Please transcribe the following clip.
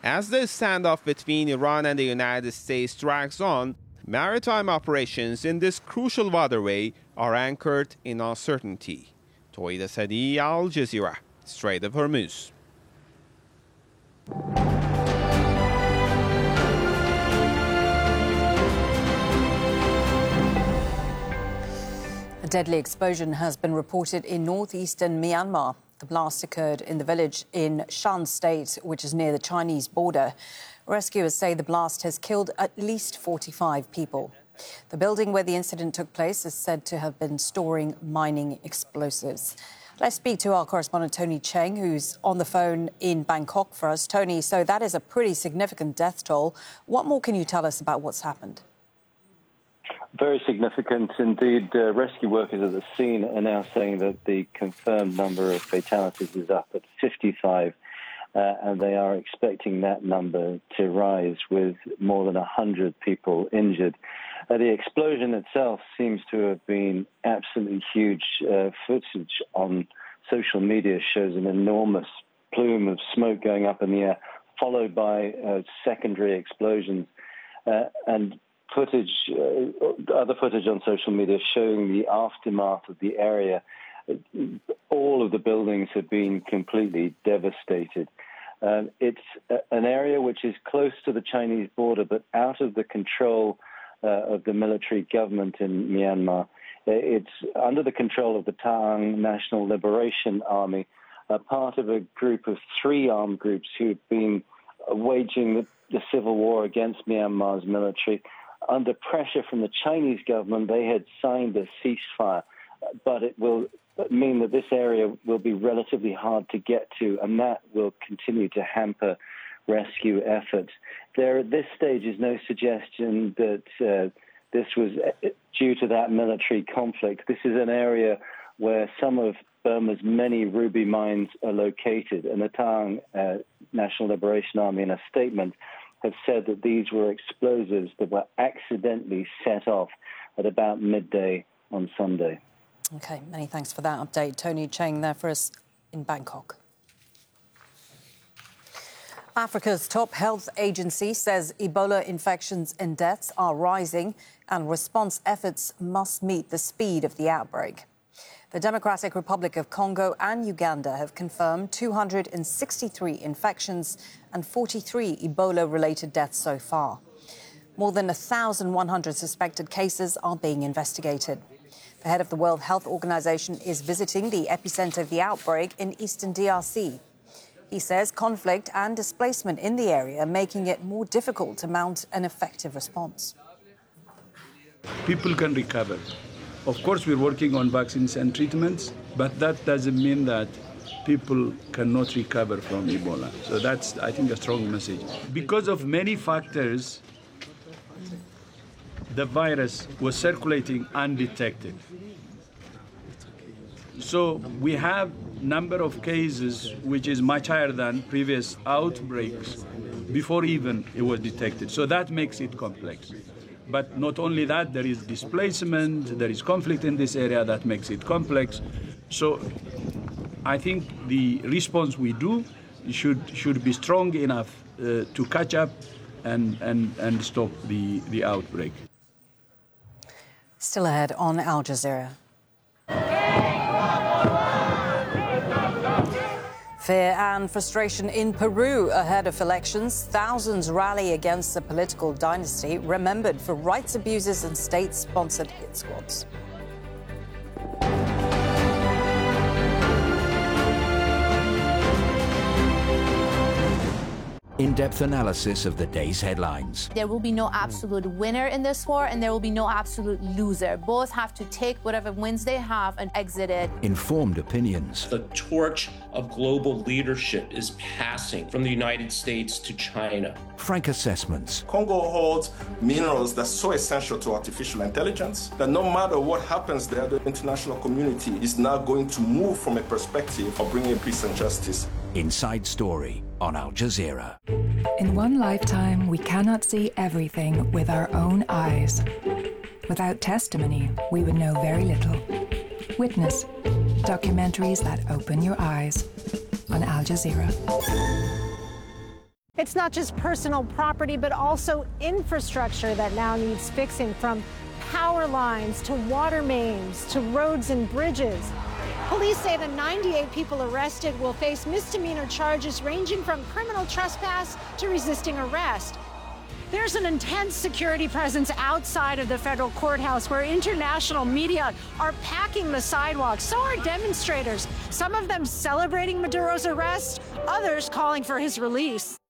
As the standoff between Iran and the United States drags on, maritime operations in this crucial waterway are anchored in uncertainty. Toida Sadi, Al Jazeera, Strait of Hormuz. A deadly explosion has been reported in northeastern Myanmar. The blast occurred in the village in Shan State, which is near the Chinese border. Rescuers say the blast has killed at least 45 people. The building where the incident took place is said to have been storing mining explosives. Let's speak to our correspondent Tony Cheng, who's on the phone in Bangkok for us. Tony, so that is a pretty significant death toll. What more can you tell us about what's happened? Very significant indeed. Rescue workers at the scene are now saying that the confirmed number of fatalities is up at 55, and they are expecting that number to rise with more than 100 people injured. The explosion itself seems to have been absolutely huge. Footage on social media shows an enormous plume of smoke going up in the air, followed by secondary explosions, and other footage on social media showing the aftermath of the area. All of the buildings have been completely devastated. It's an area which is close to the Chinese border, but out of the control of the military government in Myanmar. It's under the control of the Ta'ang National Liberation Army, a part of a group of 3 armed groups who've been waging the civil war against Myanmar's military. Under pressure from the Chinese government, they had signed a ceasefire, but it will mean that this area will be relatively hard to get to, and that will continue to hamper rescue efforts. There, at this stage, is no suggestion that this was due to that military conflict. This is an area where some of Burma's many ruby mines are located, and the Ta'ang National Liberation Army, in a statement, have said that these were explosives that were accidentally set off at about midday on Sunday. OK, many thanks for that update. Tony Cheng there for us in Bangkok. Africa's top health agency says Ebola infections and deaths are rising and response efforts must meet the speed of the outbreak. The Democratic Republic of Congo and Uganda have confirmed 263 infections and 43 Ebola-related deaths so far. More than 1,100 suspected cases are being investigated. The head of the World Health Organization is visiting the epicenter of the outbreak in eastern DRC. He says conflict and displacement in the area are making it more difficult to mount an effective response. People can recover. Of course, we're working on vaccines and treatments, but that doesn't mean that people cannot recover from Ebola. So that's, I think, a strong message. Because of many factors, the virus was circulating undetected. So we have number of cases which is much higher than previous outbreaks before even it was detected. So that makes it complex. But not only that, there is displacement, there is conflict in this area that makes it complex. So I think the response we do should be strong enough to catch up and stop the outbreak. Still ahead on Al Jazeera. Fear and frustration in Peru ahead of elections. Thousands rally against the political dynasty, remembered for rights abuses and state-sponsored hit squads. In-depth analysis of the day's headlines. There will be no absolute winner in this war, and there will be no absolute loser. Both have to take whatever wins they have and exit it. Informed opinions. The torch of global leadership is passing from the United States to China. Frank assessments. Congo holds minerals that's so essential to artificial intelligence that no matter what happens there, the international community is now going to move from a perspective of bringing peace and justice. Inside Story on Al Jazeera. In one lifetime, we cannot see everything with our own eyes. Without testimony, we would know very little. Witness documentaries that open your eyes on Al Jazeera. It's not just personal property, but also infrastructure that now needs fixing, from power lines to water mains to roads and bridges. Police say the 98 people arrested will face misdemeanor charges ranging from criminal trespass to resisting arrest. There's an intense security presence outside of the federal courthouse where international media are packing the sidewalks. So are demonstrators, some of them celebrating Maduro's arrest, others calling for his release.